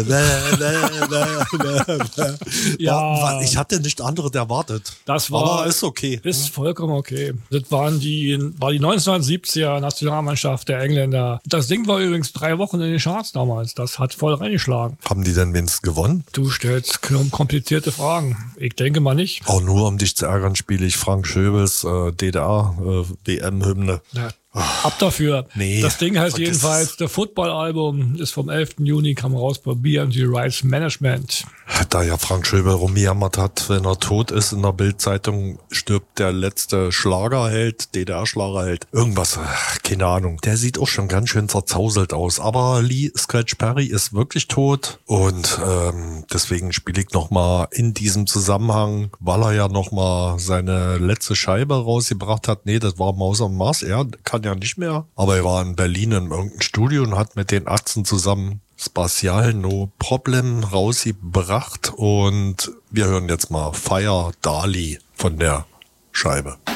Ja. Ich hatte nicht anderes erwartet. Aber ist okay. Ist vollkommen okay. Das war die 1970er Nationalmannschaft der Engländer. Das Ding war übrigens 3 Wochen in den Charts damals. Das hat voll reingeschlagen. Haben die denn wenigstens gewonnen? Du stellst komplizierte Fragen. Ich denke mal nicht. Auch nur um dich zu ärgern, spiele ich Frank Schöbels DDR-WM-Hymne. Ja. Ab dafür. Nee, das Ding heißt jedenfalls, das Football-Album ist vom 11. Juni, kam raus bei BMG Rights Management. Da ja Frank Schöbel rumgejammert hat, wenn er tot ist, in der Bild-Zeitung stirbt der letzte Schlagerheld, DDR-Schlagerheld. Irgendwas, keine Ahnung. Der sieht auch schon ganz schön zerzauselt aus. Aber Lee Scratch Perry ist wirklich tot. Und deswegen spiele ich nochmal in diesem Zusammenhang, weil er ja nochmal seine letzte Scheibe rausgebracht hat. Nee, das war Maus am Mars. Er kann ja nicht mehr. Aber er war in Berlin in irgendeinem Studio und hat mit den Ärzten zusammen Spatial No Problem rausgebracht. Und wir hören jetzt mal Fire Dali von der Scheibe.